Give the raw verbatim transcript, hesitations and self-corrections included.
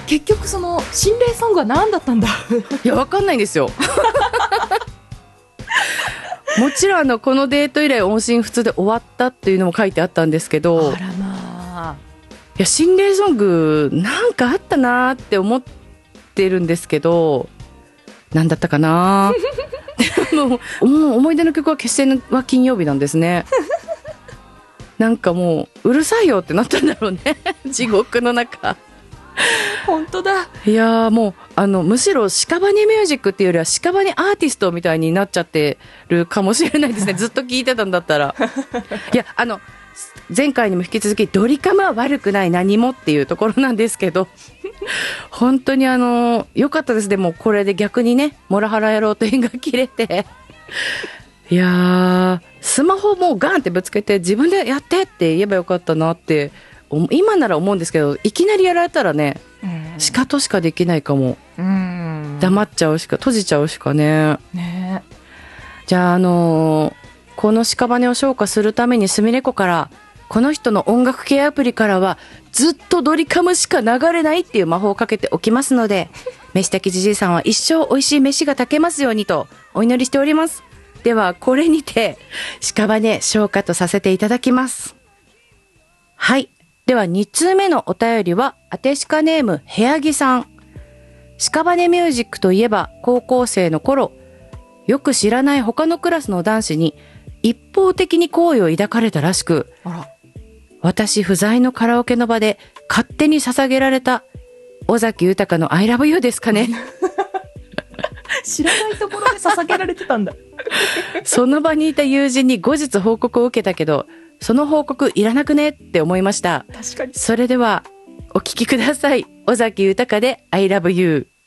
結局その心霊ソングは何だったんだいやわかんないんですよもちろんあのこのデート以来音信不通で終わったっていうのも書いてあったんですけど、 あらまあ、 いや心霊ソングなんかあったなって思ってるんですけど、なんだったかなもう、もう思い出の曲は決しては金曜日なんですねなんかもううるさいよってなったんだろうね地獄の中本当だ。 いやーもうあのむしろ屍ミュージックっていうよりは屍アーティストみたいになっちゃってるかもしれないですねずっと聞いてたんだったらいやあの前回にも引き続きドリカムは悪くない何もっていうところなんですけど本当にあの良かったです。でもこれで逆にねモラハラ野郎と縁が切れていやースマホもうガンってぶつけて自分でやってって言えばよかったなって今なら思うんですけど、いきなりやられたらね、うん、しかとしかできないかも、うん、黙っちゃうしか閉じちゃうしかね。 ね、 じゃああのー、この屍を消化するためにすみれ子からこの人の音楽系アプリからはずっとドリカムしか流れないっていう魔法をかけておきますので飯炊きじじいさんは一生美味しい飯が炊けますようにとお祈りしております。ではこれにて屍消化とさせていただきます。はい、ではに通目のお便りはあてしかネーム部屋着さん。屍ミュージックといえば高校生の頃よく知らない他のクラスの男子に一方的に好意を抱かれたらしく、あら、私不在のカラオケの場で勝手に捧げられた尾崎豊の I love you ですかね知らないところで捧げられてたんだその場にいた友人に後日報告を受けたけどその報告いらなくねって思いました。 確かに。 それではお聞きください。尾崎豊で I love you。